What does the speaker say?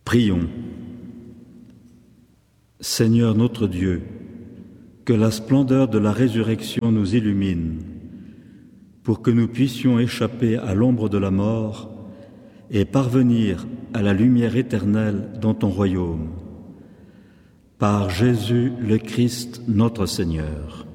Prions. Seigneur notre Dieu, que la splendeur de la résurrection nous illumine, pour que nous puissions échapper à l'ombre de la mort et parvenir à la lumière éternelle dans ton royaume. Par Jésus le Christ notre Seigneur.